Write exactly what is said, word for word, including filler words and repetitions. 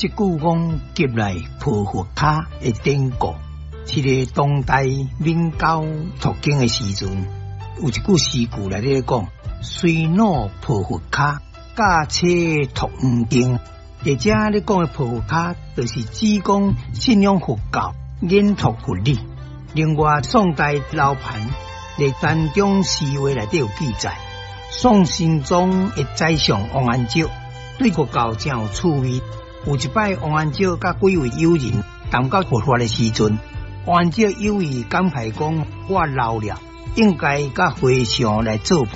即句讲急来抱佛卡的典故，是个当代民教读经的时阵，有一句诗句来咧讲：随脑抱佛卡，驾车读黄经。或者咧讲的抱佛卡，就是指讲信仰佛教，研读佛理。另外，宋代老盘在单中诗话内底有记载，宋神宗的宰相王安石对佛教真有趣味。有一摆，王安石甲几位友人谈到佛法的时阵，王安石有意感慨讲：我老了，应该甲和尚来做伴。